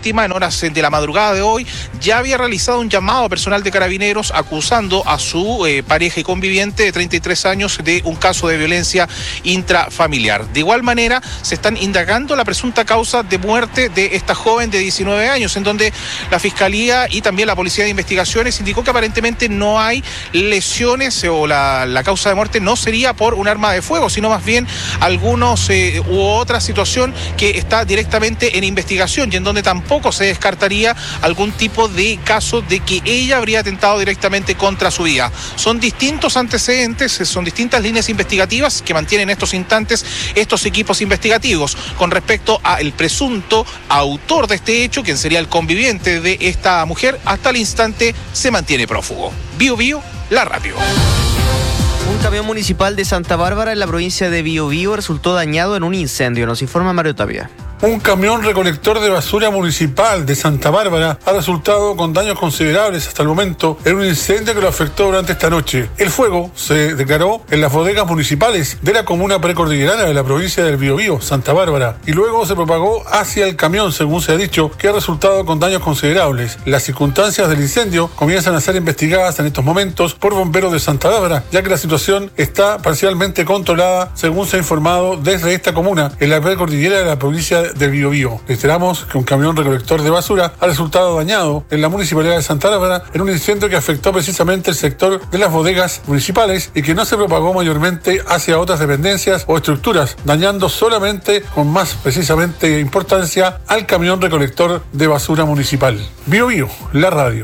víctima en horas de la madrugada de hoy ya había realizado un llamado a personal de Carabineros acusando a su pareja y conviviente de 33 años de un caso de violencia intrafamiliar. De igual manera, se están indagando la presunta causa de muerte de esta joven de 19 años, en donde la Fiscalía y también la Policía de Investigaciones indicó que aparentemente no hay lesiones o la causa de muerte no sería por un arma de fuego, sino más bien algunos u otra situación que está directamente en investigación y en donde tampoco se descartaría algún tipo de caso de que ella habría atentado directamente contra su vida. Son distintos antecedentes, son distintas líneas investigativas que mantienen en estos instantes estos equipos investigativos con respecto al presunto autor de este hecho, quien sería el conviviente de esta mujer. Hasta el instante se mantiene prófugo. Bio Bio, la radio. Un camión municipal de Santa Bárbara en la provincia de Biobío resultó dañado en un incendio. Nos informa Mario Tapia. Un camión recolector de basura municipal de Santa Bárbara ha resultado con daños considerables hasta el momento en un incendio que lo afectó durante esta noche. El fuego se declaró en las bodegas municipales de la comuna precordillerana de la provincia del Biobío, Santa Bárbara, y luego se propagó hacia el camión, según se ha dicho, que ha resultado con daños considerables. Las circunstancias del incendio comienzan a ser investigadas en estos momentos por bomberos de Santa Bárbara, ya que la situación está parcialmente controlada, según se ha informado desde esta comuna, en la precordillera de la provincia del Biobío. Reiteramos que un camión recolector de basura ha resultado dañado en la municipalidad de Santa Bárbara en un incendio que afectó precisamente el sector de las bodegas municipales y que no se propagó mayormente hacia otras dependencias o estructuras, dañando solamente con más precisamente importancia al camión recolector de basura municipal. Biobío, la radio.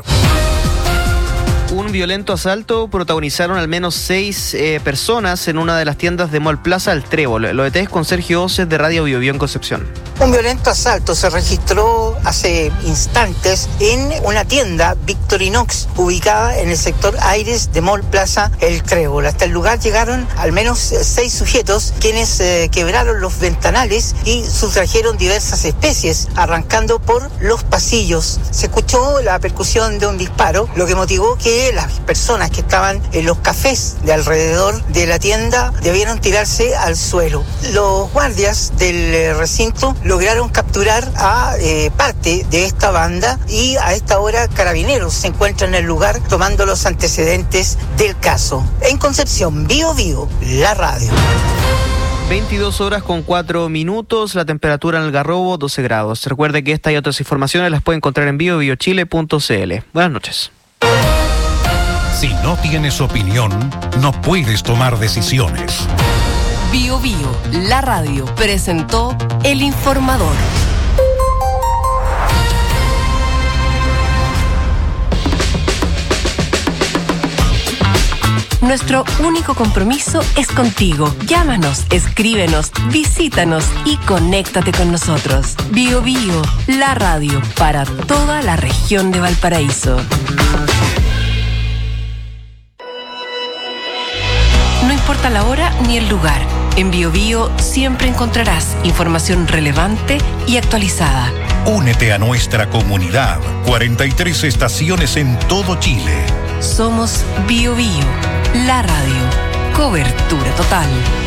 Un violento asalto protagonizaron al menos 6 personas en una de las tiendas de Mall Plaza El Trébol. Los detalles con Sergio Oces de Radio Biobío en Concepción. Un violento asalto se registró hace instantes en una tienda Victorinox ubicada en el sector Aires de Mall Plaza El Trébol. Hasta el lugar llegaron al menos 6 sujetos quienes quebraron los ventanales y sustrajeron diversas especies, arrancando por los pasillos. Se escuchó la percusión de un disparo, lo que motivó que las personas que estaban en los cafés de alrededor de la tienda debieron tirarse al suelo. Los guardias del recinto lograron capturar a parte de esta banda y a esta hora Carabineros se encuentra en el lugar tomando los antecedentes del caso. En Concepción, Biobío, la radio. 22 horas con 4 minutos, la temperatura en Algarrobo 12 grados. Recuerde que esta y otras informaciones las puede encontrar en biobiochile.cl. Buenas noches. Si no tienes opinión, no puedes tomar decisiones. Bio Bio, la radio, presentó El Informador. Nuestro único compromiso es contigo. Llámanos, escríbenos, visítanos y conéctate con nosotros. Bio Bio, la radio para toda la región de Valparaíso. No importa la hora ni el lugar. En Bio Bio siempre encontrarás información relevante y actualizada. Únete a nuestra comunidad. 43 estaciones en todo Chile. Somos Bio Bio, la radio. Cobertura total.